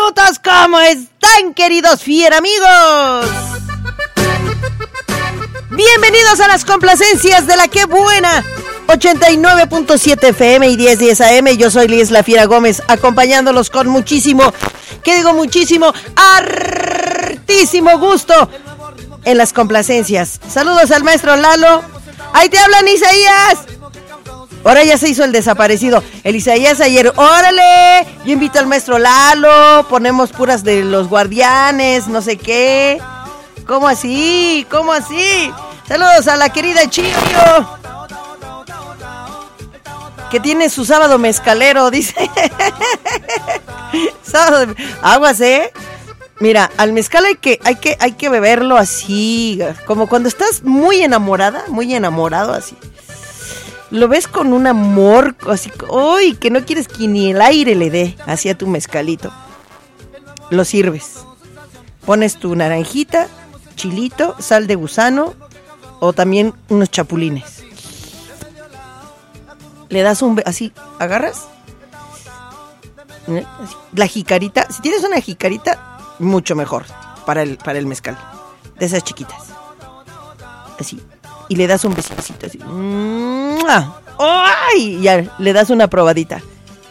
minutos. ¿Cómo están, queridos fieramigos? Bienvenidos a las complacencias de la que buena 89.7 FM y 1010 AM. Yo soy Liz La Fiera Gómez, acompañándolos con muchísimo, hartísimo gusto en las complacencias. Saludos al maestro Lalo. Ahí te hablan, Isaías. Ahora ya se hizo el desaparecido. El Isaías ayer, órale, yo invito al maestro Lalo, ponemos puras de los Guardianes, no sé qué. ¿Cómo así? ¿Cómo así? Saludos a la querida Chío, que tiene su sábado mezcalero, dice. Sábado, aguas, Mira, al mezcal hay que beberlo así, como cuando estás muy enamorada, muy enamorado así. Lo ves con un amor así, ¡uy! Que no quieres que ni el aire le dé hacia tu mezcalito. Lo sirves. Pones tu naranjita, chilito, sal de gusano o también unos chapulines. Le das así, agarras la jicarita. Si tienes una jicarita, mucho mejor para el mezcal. De esas chiquitas. Así. Y le das un besito así. ¡Ay! Ya le das una probadita.